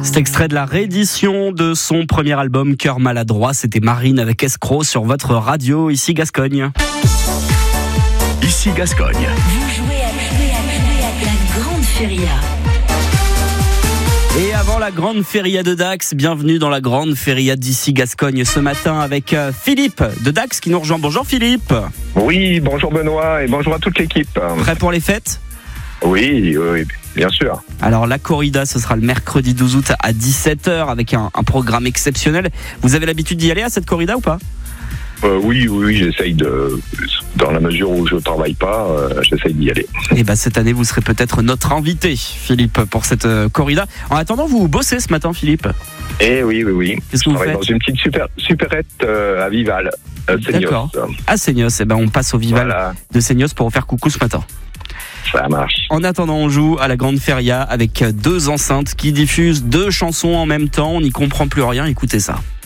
Cet extrait de la réédition de son premier album Cœur maladroit, c'était Marine avec Escroc sur votre radio, ici Gascogne. Ici Gascogne. Vous jouez à la Grande Feria. Et avant la Grande Feria de Dax, bienvenue dans la Grande Feria d'ici Gascogne ce matin avec Philippe de Dax qui nous rejoint. Bonjour Philippe. Oui, bonjour Benoît et bonjour à toute l'équipe. Prêt pour les fêtes ? Oui, bien sûr. Alors la corrida, ce sera le mercredi 12 août à 17h avec un programme exceptionnel. Vous avez l'habitude d'y aller à cette corrida ou pas ? Oui, j'essaye dans la mesure où je ne travaille pas, j'essaye d'y aller. Et cette année, vous serez peut-être notre invité, Philippe, pour cette corrida. En attendant, vous bossez ce matin, Philippe ? Eh oui. Qu'est-ce que vous faites ? Dans une petite supérette à Vival, Seignos. D'accord. À Seignos, on passe au Vival de Seignos pour vous faire coucou ce matin. Ça marche. En attendant, on joue à la Grande Feria avec 2 enceintes qui diffusent 2 chansons en même temps. On n'y comprend plus rien. Écoutez ça.